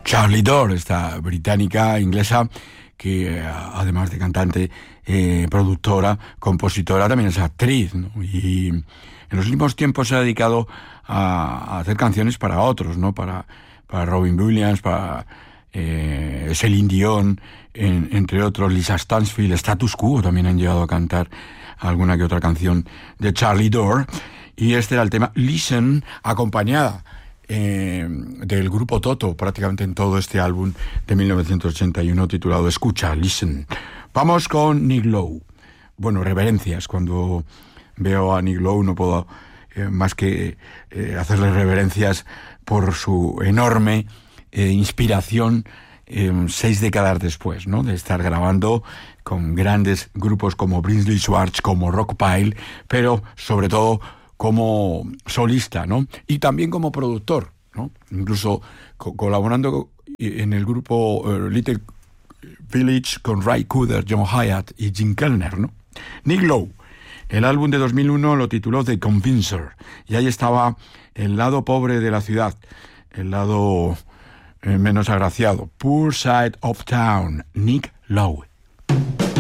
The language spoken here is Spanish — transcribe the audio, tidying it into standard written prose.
Charlie Dore, esta británica inglesa que además de cantante, productora, compositora, también es actriz, ¿no? Y en los últimos tiempos se ha dedicado a hacer canciones para otros, ¿no? Para Robin Williams, para Celine Dion, entre otros, Lisa Stansfield, Status Quo también han llegado a cantar alguna que otra canción de Charlie Dore. Y este era el tema Listen, acompañada del grupo Toto, prácticamente en todo este álbum de 1981 titulado Escucha, Listen. Vamos con Nick Lowe. Bueno, reverencias. Cuando veo a Nick Lowe no puedo más que hacerle reverencias por su enorme inspiración 6 décadas después, ¿no? De estar grabando con grandes grupos como Brinsley Schwarz, como Rockpile, pero sobre todo como solista, ¿no? Y también como productor, ¿no? Incluso colaborando en el grupo Little Village con Ray Cooder, John Hyatt y Jim Kellner, ¿no? Nick Lowe. El álbum de 2001 lo tituló The Convincer, y ahí estaba el lado pobre de la ciudad, el lado menos agraciado, Poor Side of Town, Nick Lowe.